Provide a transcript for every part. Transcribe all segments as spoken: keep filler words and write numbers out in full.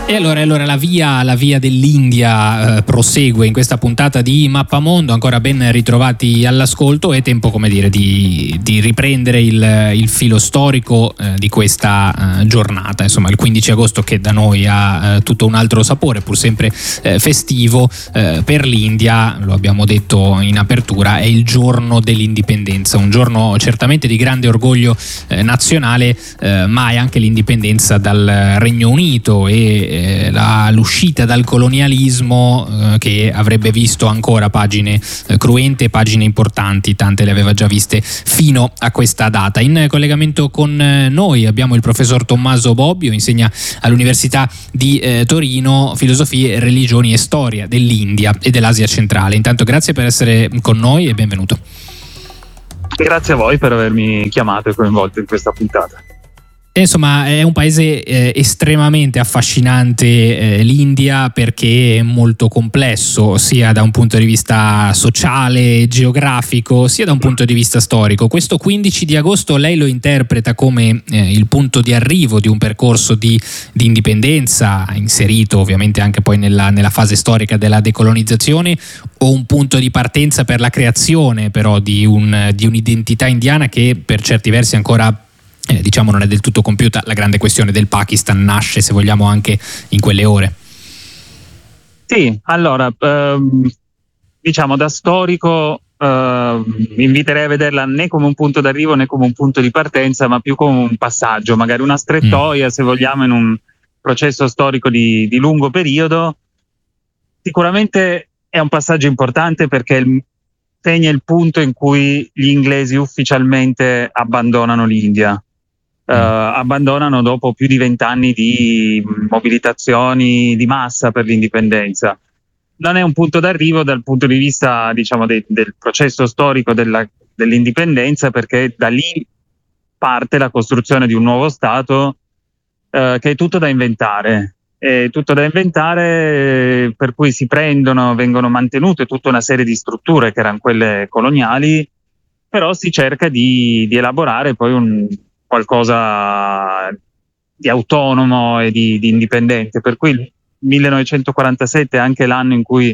E allora, allora la via, la via dell'India eh, prosegue in questa puntata di Mappamondo. Ancora ben ritrovati all'ascolto. È tempo, come dire, di, di riprendere il, il filo storico eh, di questa eh, giornata. Insomma, il quindici agosto, che da noi ha eh, tutto un altro sapore, pur sempre eh, festivo. Eh, per l'India, lo abbiamo detto in apertura, è il giorno dell'indipendenza, un giorno certamente di grande orgoglio eh, nazionale, eh, ma è anche l'indipendenza dal Regno Unito e La, l'uscita dal colonialismo eh, che avrebbe visto ancora pagine eh, cruente, pagine importanti, tante le aveva già viste fino a questa data. In collegamento con eh, noi abbiamo il professor Tommaso Bobbio, insegna all'Università di eh, Torino filosofie, religioni e storia dell'India e dell'Asia centrale. Intanto grazie per essere con noi e benvenuto. Grazie a voi per avermi chiamato e coinvolto in questa puntata. E insomma, è un paese eh, estremamente affascinante eh, l'India, perché è molto complesso sia da un punto di vista sociale, geografico, sia da un punto di vista storico. Questo quindici di agosto lei lo interpreta come eh, il punto di arrivo di un percorso di, di indipendenza, inserito ovviamente anche poi nella, nella fase storica della decolonizzazione, o un punto di partenza per la creazione però di, un, di un'identità indiana che per certi versi ancora Eh, diciamo non è del tutto compiuta. La grande questione del Pakistan nasce, se vogliamo, anche in quelle ore. Sì, allora ehm, diciamo da storico ehm, mi inviterei a vederla né come un punto d'arrivo né come un punto di partenza, ma più come un passaggio, magari una strettoia, mm. se vogliamo, in un processo storico di, di lungo periodo. Sicuramente è un passaggio importante perché il, segna il punto in cui gli inglesi ufficialmente abbandonano l'India. Uh, abbandonano dopo più di vent'anni di mobilitazioni di massa per l'indipendenza. Non è un punto d'arrivo dal punto di vista, diciamo, de- del processo storico della, dell'indipendenza, perché da lì parte la costruzione di un nuovo Stato uh, che è tutto da inventare. È tutto da inventare, per cui si prendono, vengono mantenute tutta una serie di strutture che erano quelle coloniali, però si cerca di, di elaborare poi un qualcosa di autonomo e di, di indipendente, per cui il millenovecentoquarantasette è anche l'anno in cui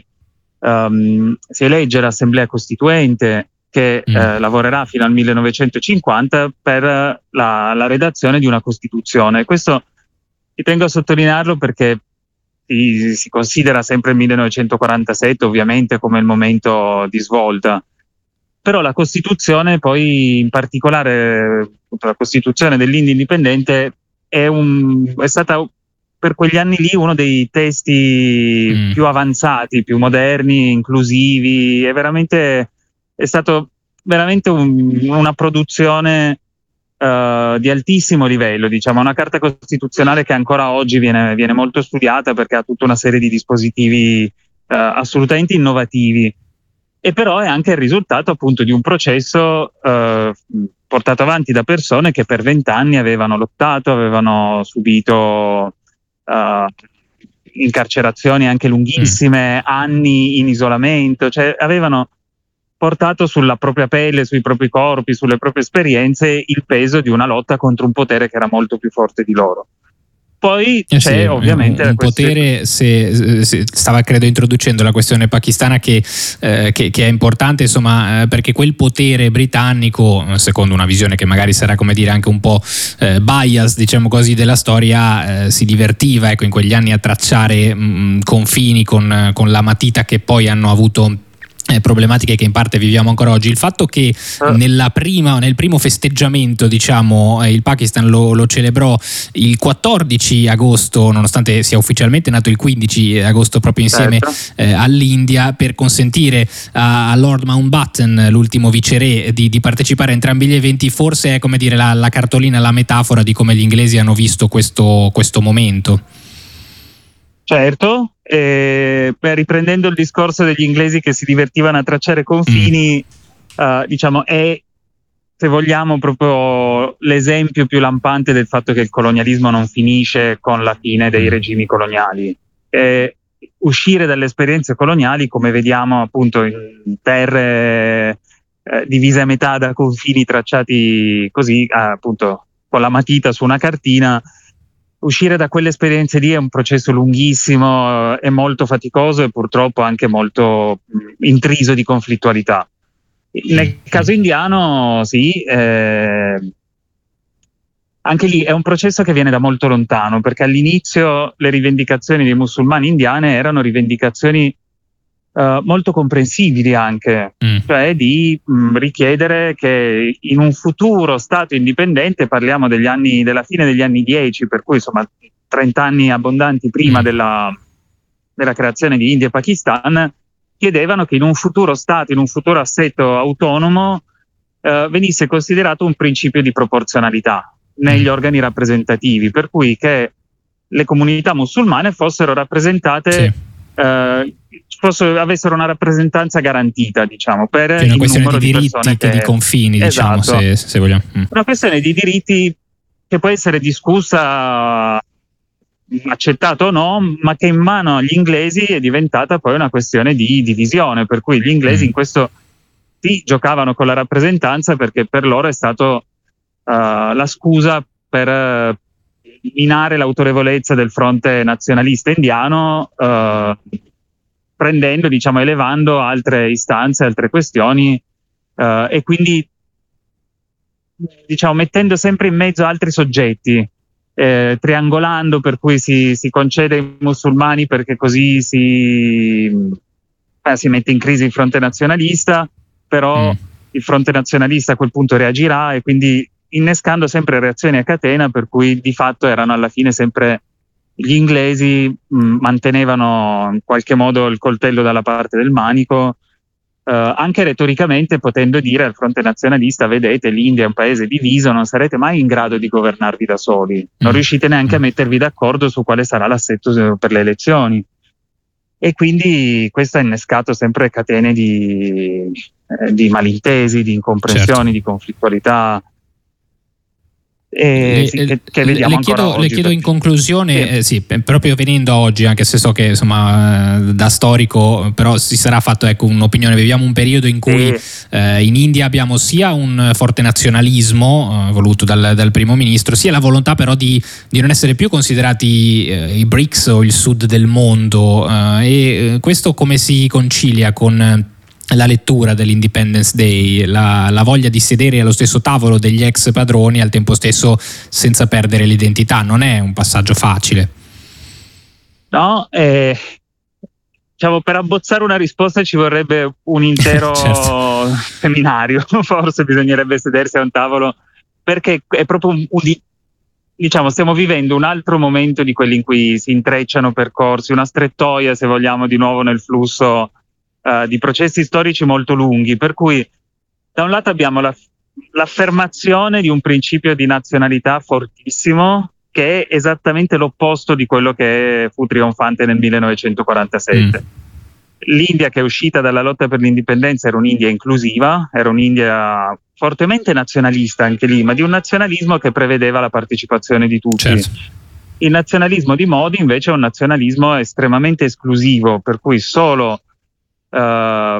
um, si elegge l'Assemblea Costituente, che mm. eh, lavorerà fino al millenovecentocinquanta per la, la redazione di una Costituzione. Questo ci tengo a sottolinearlo perché si, si considera sempre il millenovecentoquarantasette ovviamente come il momento di svolta. Però la Costituzione, poi in particolare la Costituzione dell'India indipendente, è, un, è stata per quegli anni lì uno dei testi mm. più avanzati, più moderni, inclusivi. È veramente è stato veramente un, una produzione uh, di altissimo livello, diciamo, una carta costituzionale che ancora oggi viene, viene molto studiata perché ha tutta una serie di dispositivi uh, assolutamente innovativi. E però è anche il risultato appunto di un processo eh, portato avanti da persone che per vent'anni avevano lottato, avevano subito eh, incarcerazioni anche lunghissime, mm. anni in isolamento, cioè avevano portato sulla propria pelle, sui propri corpi, sulle proprie esperienze il peso di una lotta contro un potere che era molto più forte di loro. Poi eh c'è sì, ovviamente un, la un potere, se, se stava credo introducendo la questione pakistana che, eh, che, che è importante, insomma, eh, perché quel potere britannico, secondo una visione che magari sarà, come dire, anche un po' eh, bias, diciamo così, della storia, eh, si divertiva, ecco, in quegli anni a tracciare mh, confini con, con la matita che poi hanno avuto Eh, problematiche che in parte viviamo ancora oggi. Il fatto che nella prima, nel primo festeggiamento, diciamo, eh, il Pakistan lo, lo celebrò il quattordici agosto, nonostante sia ufficialmente nato il quindici agosto proprio insieme certo. eh, all'India, per consentire a, a Lord Mountbatten, l'ultimo viceré, di, di partecipare a entrambi gli eventi, forse è, come dire, la, la cartolina, la metafora di come gli inglesi hanno visto questo, questo momento. Certo, eh, beh, riprendendo il discorso degli inglesi che si divertivano a tracciare confini, mm. uh, diciamo è, se vogliamo, proprio l'esempio più lampante del fatto che il colonialismo non finisce con la fine dei regimi coloniali. Eh, uscire dalle esperienze coloniali, come vediamo appunto in terre eh, divise a metà da confini tracciati così, eh, appunto con la matita su una cartina, uscire da quelle esperienze lì è un processo lunghissimo, è molto faticoso e purtroppo anche molto intriso di conflittualità. Nel caso indiano, sì, eh, anche lì è un processo che viene da molto lontano, perché all'inizio le rivendicazioni dei musulmani indiane erano rivendicazioni uh, molto comprensibili anche, mm. cioè di mh, richiedere che in un futuro stato indipendente, parliamo degli anni, della fine degli anni dieci, per cui insomma trenta anni abbondanti prima mm. della, della creazione di India e Pakistan, chiedevano che in un futuro stato, in un futuro assetto autonomo, uh, venisse considerato un principio di proporzionalità negli organi rappresentativi, per cui che le comunità musulmane fossero rappresentate, sì. eh, fossero, avessero una rappresentanza garantita, diciamo, per che è una il questione numero di di diritti persone che che... di confini, diciamo, esatto. se, se vogliamo. Mm. Una questione di diritti che può essere discussa, accettato o no, ma che in mano agli inglesi è diventata poi una questione di divisione, per cui gli inglesi mm. in questo sì giocavano con la rappresentanza, perché per loro è stato Uh, la scusa per uh, minare l'autorevolezza del fronte nazionalista indiano, uh, prendendo, diciamo, elevando altre istanze, altre questioni, uh, e quindi, diciamo, mettendo sempre in mezzo altri soggetti, eh, triangolando, per cui si, si concede ai musulmani perché così si, eh, si mette in crisi il fronte nazionalista, però mm. il fronte nazionalista a quel punto reagirà, e quindi innescando sempre reazioni a catena, per cui di fatto erano alla fine sempre gli inglesi, mh, mantenevano in qualche modo il coltello dalla parte del manico, eh, anche retoricamente potendo dire al fronte nazionalista: vedete, l'India è un paese diviso, non sarete mai in grado di governarvi da soli, non riuscite neanche a mettervi d'accordo su quale sarà l'assetto per le elezioni. E quindi questo ha innescato sempre catene di, eh, di malintesi, di incomprensioni, certo. di conflittualità. Eh, le, sì, che, che vediamo le chiedo, oggi, le chiedo in conclusione, sì. Eh, sì, proprio venendo oggi, anche se so che insomma da storico però si sarà fatto, ecco, un'opinione. Viviamo un periodo in cui sì. eh, in India abbiamo sia un forte nazionalismo eh, voluto dal, dal primo ministro, sia la volontà però di, di non essere più considerati eh, i B R I C S o il sud del mondo, eh, e questo come si concilia con la lettura dell'Independence Day, la, la voglia di sedere allo stesso tavolo degli ex padroni, al tempo stesso senza perdere l'identità? Non è un passaggio facile. No, eh, diciamo, per abbozzare una risposta ci vorrebbe un intero certo. seminario, forse bisognerebbe sedersi a un tavolo, perché è proprio un, un diciamo, stiamo vivendo un altro momento di quelli in cui si intrecciano percorsi, una strettoia, se vogliamo, di nuovo nel flusso Uh, di processi storici molto lunghi, per cui da un lato abbiamo la, l'affermazione di un principio di nazionalità fortissimo, che è esattamente l'opposto di quello che fu trionfante nel millenovecentoquarantasette. Mm. L'India che è uscita dalla lotta per l'indipendenza era un'India inclusiva, era un'India fortemente nazionalista anche lì, ma di un nazionalismo che prevedeva la partecipazione di tutti. Certo. Il nazionalismo di Modi invece è un nazionalismo estremamente esclusivo, per cui solo Uh,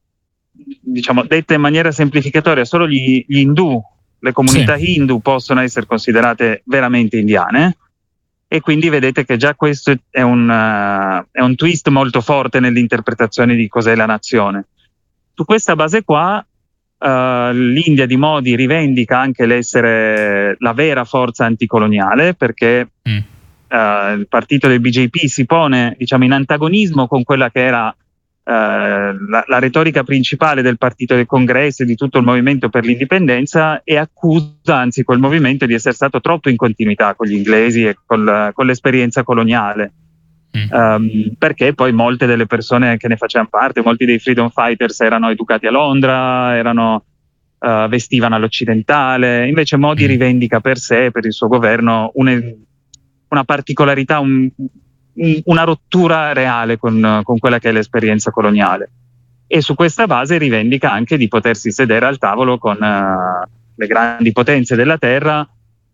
diciamo, detta in maniera semplificatoria, solo gli, gli indù, le comunità sì. hindu possono essere considerate veramente indiane, e quindi vedete che già questo è un, uh, è un twist molto forte nell'interpretazione di cos'è la nazione. Su questa base qua uh, l'India di Modi rivendica anche l'essere la vera forza anticoloniale, perché mm. uh, il partito del B J P si pone, diciamo, in antagonismo con quella che era Uh, la, la retorica principale del partito del congresso e di tutto il movimento per l'indipendenza, e accusa anzi quel movimento di essere stato troppo in continuità con gli inglesi e col, con l'esperienza coloniale, mm. um, perché poi molte delle persone che ne facevano parte, molti dei freedom fighters erano educati a Londra, erano, uh, vestivano all'occidentale. Invece Modi mm. rivendica per sé, per il suo governo, une, una particolarità, un una rottura reale con, con quella che è l'esperienza coloniale, e su questa base rivendica anche di potersi sedere al tavolo con uh, le grandi potenze della terra,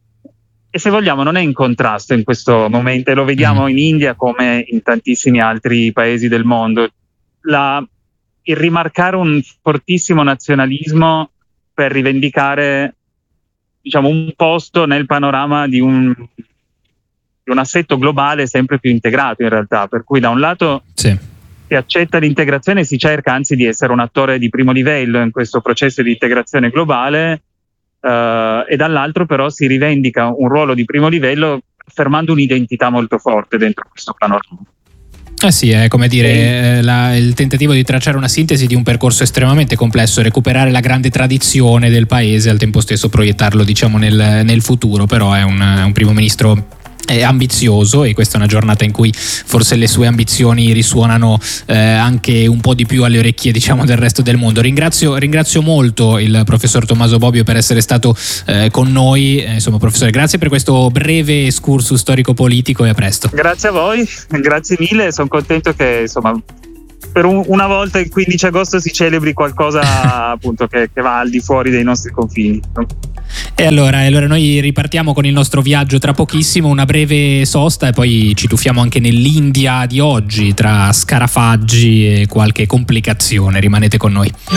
e se vogliamo non è in contrasto in questo momento, e lo vediamo in India come in tantissimi altri paesi del mondo, la, il rimarcare un fortissimo nazionalismo per rivendicare, diciamo, un posto nel panorama di un di un assetto globale sempre più integrato in realtà, per cui da un lato sì. si accetta l'integrazione, si cerca anzi di essere un attore di primo livello in questo processo di integrazione globale, eh, e dall'altro però si rivendica un ruolo di primo livello affermando un'identità molto forte dentro questo panorama. Eh sì, è come dire eh, la, il tentativo di tracciare una sintesi di un percorso estremamente complesso, recuperare la grande tradizione del paese e al tempo stesso proiettarlo, diciamo, nel, nel futuro. Però è un, un primo ministro è ambizioso, e questa è una giornata in cui forse le sue ambizioni risuonano eh, anche un po' di più alle orecchie, diciamo, del resto del mondo. Ringrazio, ringrazio molto il professor Tommaso Bobbio per essere stato eh, con noi. Eh, insomma, professore, grazie per questo breve excursus storico-politico e a presto. Grazie a voi, grazie mille, sono contento che insomma per un, una volta il quindici agosto si celebri qualcosa appunto che, che va al di fuori dei nostri confini. E allora, allora noi ripartiamo con il nostro viaggio tra pochissimo, una breve sosta e poi ci tuffiamo anche nell'India di oggi tra scarafaggi e qualche complicazione. Rimanete con noi.